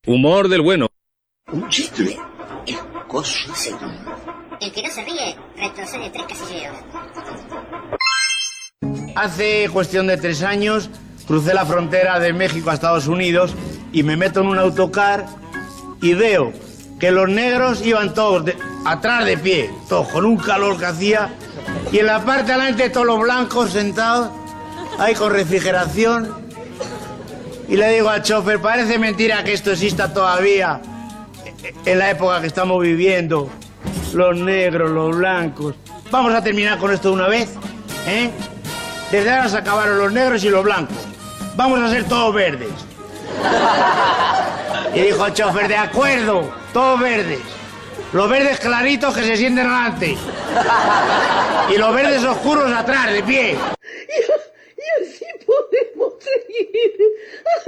Humor del bueno. Un chiste. El coso ese. El que no se ríe, retrocede 3 casilleros. Hace cuestión de 3 años crucé la frontera de México a Estados Unidos y me meto en un autocar y veo que los negros iban todos atrás de pie, todos con un calor que hacía, y en la parte de adelante todos los blancos sentados, ahí con refrigeración. Y le digo al chofer, parece mentira que esto exista todavía en la época que estamos viviendo. Los negros, los blancos. Vamos a terminar con esto de una vez, ¿eh? Desde ahora se acabaron los negros y los blancos. Vamos a ser todos verdes. Y dijo el chofer, de acuerdo, todos verdes. Los verdes claritos que se sienten adelante. Y los verdes oscuros atrás, de pie. Y así podemos seguir.